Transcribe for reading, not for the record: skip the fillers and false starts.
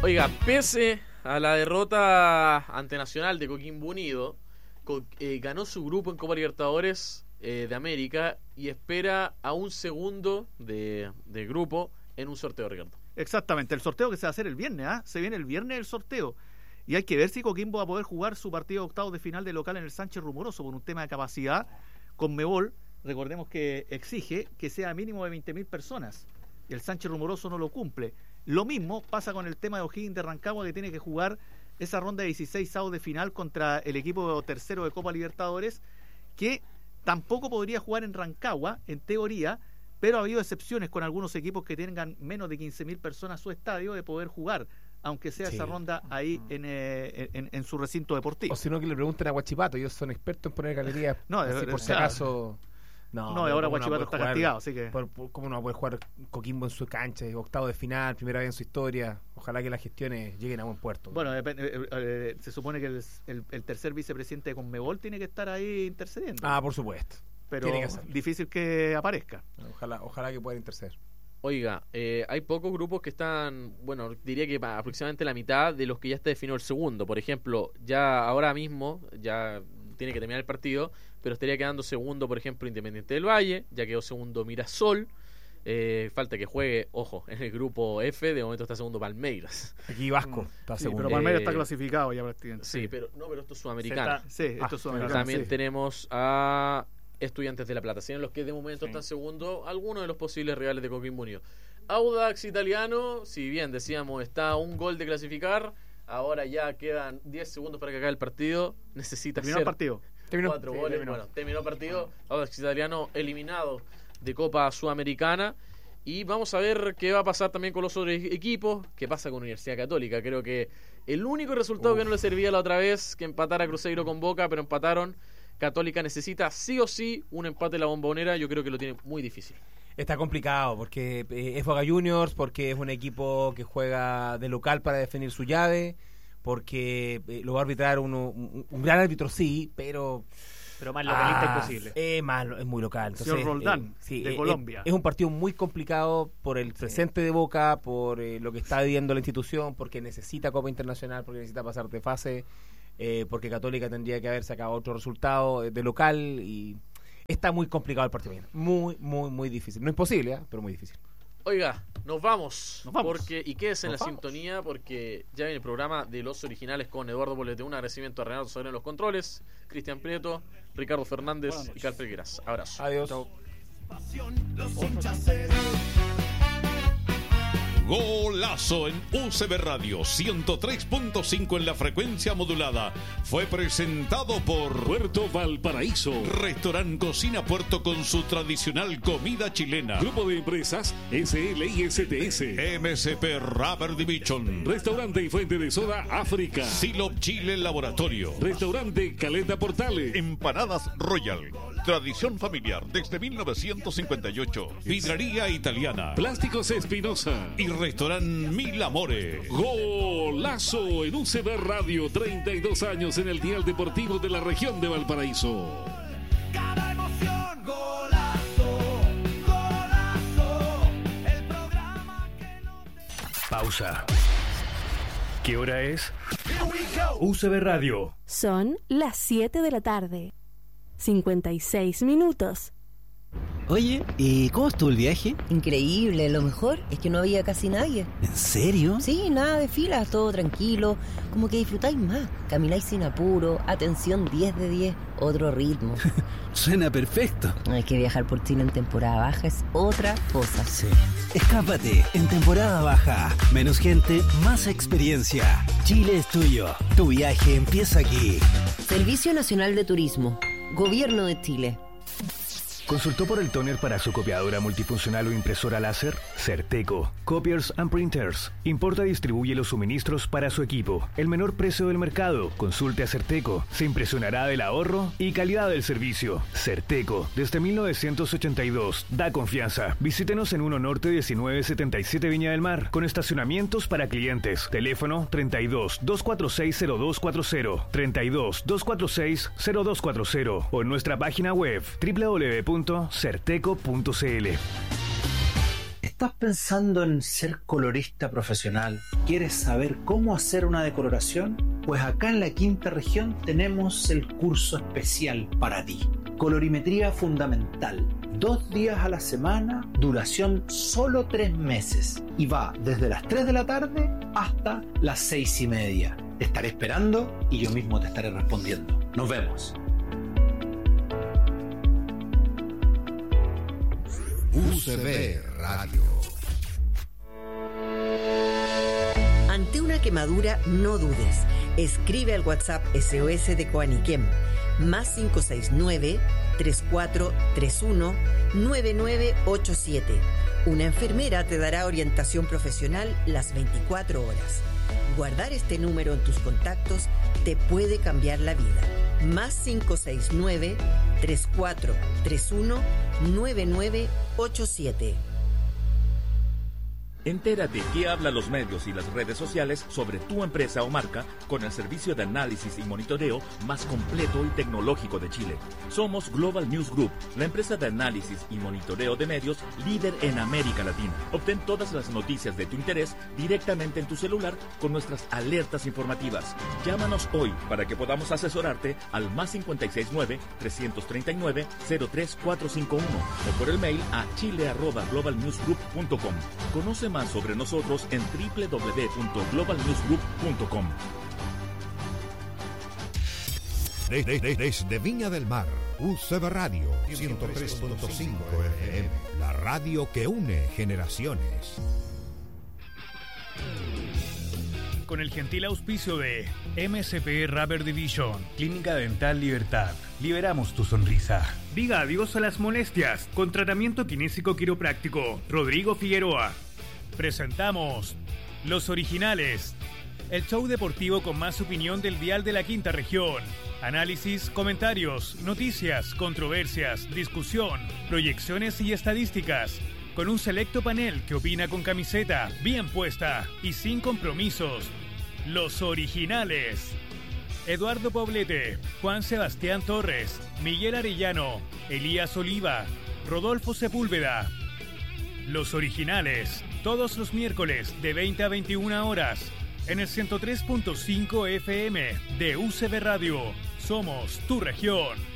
Oiga, pese a la derrota ante Nacional de Coquimbo Unido, ganó su grupo en Copa Libertadores de América y espera a un segundo de grupo en un sorteo, Ricardo. Exactamente, el sorteo que se va a hacer el viernes, se viene el viernes el sorteo. Y hay que ver si Coquimbo va a poder jugar su partido de octavos de final de local en el Sánchez Rumoroso por un tema de capacidad. Conmebol, recordemos que exige que sea mínimo de 20.000 personas y el Sánchez Rumoroso no lo cumple. Lo mismo pasa con el tema de O'Higgins de Rancagua, que tiene que jugar esa ronda de 16avos de final contra el equipo tercero de Copa Libertadores, que tampoco podría jugar en Rancagua, en teoría, pero ha habido excepciones con algunos equipos que tengan menos de 15.000 personas su estadio de poder jugar, aunque sea esa ronda ahí en su recinto deportivo. O si no, que le pregunten a Huachipato, ellos son expertos en poner galerías, así por si acaso. No, ahora Huachipato está castigado, así que... ¿Cómo no va a poder jugar Coquimbo en su cancha, octavo de final, primera vez en su historia? Ojalá que las gestiones lleguen a buen puerto. Bueno, se supone que el tercer vicepresidente de Conmebol tiene que estar ahí intercediendo. Por supuesto. Pero difícil que aparezca. Ojalá que pueda interceder. Oiga, hay pocos grupos que están, bueno, diría que aproximadamente la mitad de los que ya está definido el segundo. Por ejemplo, ya ahora mismo, ya tiene que terminar el partido, pero estaría quedando segundo, por ejemplo, Independiente del Valle, ya quedó segundo Mirasol. Falta que juegue, ojo, en el grupo F, de momento está segundo Palmeiras. Aquí Vasco está segundo. Pero Palmeiras está clasificado ya prácticamente. Sí, pero esto es sudamericano. Esto es sudamericano. También tenemos a Estudiantes de La Plata, serían los que de momento están segundo, algunos de los posibles rivales de Coquimbo Unido. Audax Italiano, si bien decíamos está a un gol de clasificar, ahora ya quedan 10 segundos para que acabe el partido, necesita terminó el partido. 4 goles. Terminó el partido. Audax Italiano eliminado de Copa Sudamericana. Y vamos a ver qué va a pasar también con los otros equipos. ¿Qué pasa con Universidad Católica? Creo que el único resultado que no le servía la otra vez, que empatara Cruzeiro con Boca, pero empataron. Católica necesita sí o sí un empate en la Bombonera. Yo creo que lo tiene muy difícil. Está complicado porque es Boca Juniors, porque es un equipo que juega de local para definir su llave, porque lo va a arbitrar un gran árbitro, sí, pero más localista imposible. Es muy local. Entonces, señor Roldán, de Colombia. Es un partido muy complicado por el presente de Boca, por lo que está viviendo la institución, porque necesita Copa Internacional, porque necesita pasar de fase, porque Católica tendría que haber sacado otro resultado de local y está muy complicado el partido. Muy, muy, muy difícil. No imposible, pero muy difícil. Oiga, nos vamos. Y quédese en la sintonía porque ya viene el programa de Los Originales con Eduardo Bolete. Un agradecimiento a Renato Soler en los controles, Cristian Prieto, Ricardo Fernández y Carl Figueras. Abrazo. Adiós. Chau. Golazo en UCB Radio 103.5 en la frecuencia modulada. Fue presentado por Puerto Valparaíso, Restaurant Cocina Puerto con su tradicional comida chilena. Grupo de Empresas SLISTS, MSP Rubber Division, Restaurante y Fuente de Soda África, Silop Chile Laboratorio, Restaurante Caleta Portales, Empanadas Royal, tradición familiar desde 1958, Vidrería Italiana, Plásticos Espinosa y Restaurant Mil Amores. Golazo en UCB Radio, 32 años en el dial deportivo de la región de Valparaíso. Cada emoción, golazo, golazo, el programa que no... Pausa. ¿Qué hora es? UCB Radio. Son las 7 de la tarde. 56 minutos. Oye, ¿y cómo estuvo el viaje? Increíble, lo mejor es que no había casi nadie. ¿En serio? Sí, nada de filas, todo tranquilo, como que disfrutáis más, camináis sin apuro, atención 10 de 10, otro ritmo. Suena perfecto. Hay que viajar por Chile en temporada baja, es otra cosa. Sí. Escápate en temporada baja, menos gente, más experiencia. Chile es tuyo, tu viaje empieza aquí. Servicio Nacional de Turismo, Gobierno de Chile. ¿Consultó por el tóner para su copiadora multifuncional o impresora láser? Certeco, Copiers and Printers. Importa y distribuye los suministros para su equipo. El menor precio del mercado. Consulte a Certeco. Se impresionará del ahorro y calidad del servicio. Certeco, desde 1982. Da confianza. Visítenos en 1 Norte 1977 Viña del Mar, con estacionamientos para clientes. Teléfono 32-246-0240, 32-246-0240 o en nuestra página web www.certeco.cl. ¿Estás pensando en ser colorista profesional? ¿Quieres saber cómo hacer una decoración? Pues acá en la Quinta Región tenemos el curso especial para ti. Colorimetría fundamental. 2 días a la semana, duración solo 3 meses. Y va desde las 3 de la tarde hasta las 6:30. Te estaré esperando y yo mismo te estaré respondiendo. Nos vemos. UCB Radio. Ante una quemadura, no dudes. Escribe al WhatsApp SOS de Coaniquem, más 569-3431-9987. Una enfermera te dará orientación profesional las 24 horas. Guardar este número en tus contactos te puede cambiar la vida. Más 569-3431-9987. Entérate qué hablan los medios y las redes sociales sobre tu empresa o marca con el servicio de análisis y monitoreo más completo y tecnológico de Chile. Somos Global News Group, la empresa de análisis y monitoreo de medios líder en América Latina. Obtén todas las noticias de tu interés directamente en tu celular con nuestras alertas informativas. Llámanos hoy para que podamos asesorarte al más 569-339-03451 o por el mail a chile@globalnewsgroup.com. Conoce más sobre nosotros en www.globalnewsgroup.com. Desde Viña del Mar, UCB Radio 103.5 FM, la radio que une generaciones. Con el gentil auspicio de MSP Rubber Division, Clínica Dental Libertad. Liberamos tu sonrisa. Diga adiós a las molestias con tratamiento kinésico quiropráctico. Rodrigo Figueroa. Presentamos Los Originales, el show deportivo con más opinión del dial de la Quinta Región. Análisis, comentarios, noticias, controversias, discusión, proyecciones y estadísticas. Con un selecto panel que opina con camiseta, bien puesta y sin compromisos. Los Originales. Eduardo Poblete, Juan Sebastián Torres, Miguel Arellano, Elías Oliva, Rodolfo Sepúlveda. Los Originales, todos los miércoles de 20 a 21 horas, en el 103.5 FM de UCB Radio. Somos tu región.